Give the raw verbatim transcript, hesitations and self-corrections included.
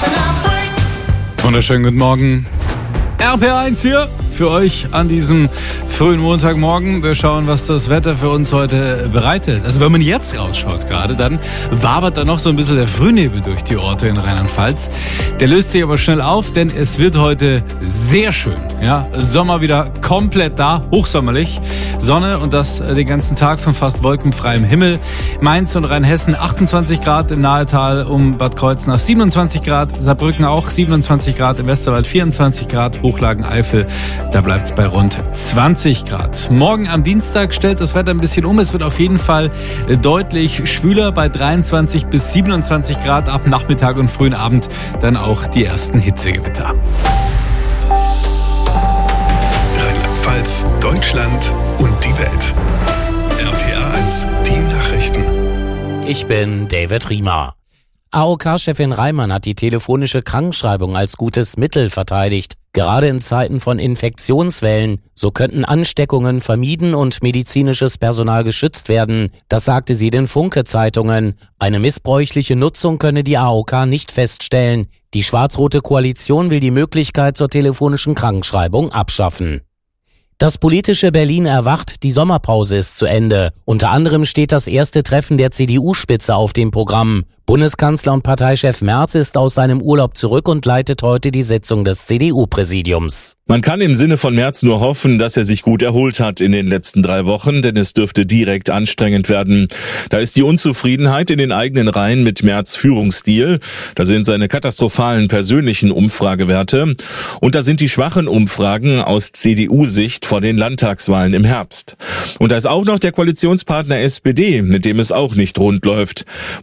Wunderschönen guten Morgen. R P R eins hier für euch an diesem frühen Montagmorgen. Wir schauen, was das Wetter für uns heute bereitet. Also wenn man jetzt rausschaut gerade, dann wabert da noch so ein bisschen der Frühnebel durch die Orte in Rheinland-Pfalz. Der löst sich aber schnell auf, denn es wird heute sehr schön. Ja, Sommer wieder komplett da, hochsommerlich. Sonne und das den ganzen Tag von fast wolkenfreiem Himmel. Mainz und Rheinhessen achtundzwanzig Grad im Nahetal um Bad Kreuznach, siebenundzwanzig Grad, Saarbrücken auch siebenundzwanzig Grad, im Westerwald vierundzwanzig Grad, Hochlagen Eifel, da bleibt es bei rund zwanzig Grad. Morgen am Dienstag stellt das Wetter ein bisschen um. Es wird auf jeden Fall deutlich schwüler bei dreiundzwanzig bis siebenundzwanzig Grad, ab Nachmittag und frühen Abend dann auch die ersten Hitzegewitter. Rheinland-Pfalz, Deutschland und die Welt. R P R eins, die Nachrichten. Ich bin David Riemer. A O K-Chefin Reimann hat die telefonische Krankschreibung als gutes Mittel verteidigt. Gerade in Zeiten von Infektionswellen, so könnten Ansteckungen vermieden und medizinisches Personal geschützt werden. Das sagte sie den Funke-Zeitungen. Eine missbräuchliche Nutzung könne die A O K nicht feststellen. Die schwarz-rote Koalition will die Möglichkeit zur telefonischen Krankschreibung abschaffen. Das politische Berlin erwacht, die Sommerpause ist zu Ende. Unter anderem steht das erste Treffen der C D U-Spitze auf dem Programm. Bundeskanzler und Parteichef Merz ist aus seinem Urlaub zurück und leitet heute die Sitzung des C D U-Präsidiums. Man kann im Sinne von Merz nur hoffen, dass er sich gut erholt hat in den letzten drei Wochen, denn es dürfte direkt anstrengend werden. Da ist die Unzufriedenheit in den eigenen Reihen mit Merz' Führungsstil, da sind seine katastrophalen persönlichen Umfragewerte und da sind die schwachen Umfragen aus C D U-Sicht vor den Landtagswahlen im Herbst. Und da ist auch noch der Koalitionspartner S P D, mit dem es auch nicht rund läuft.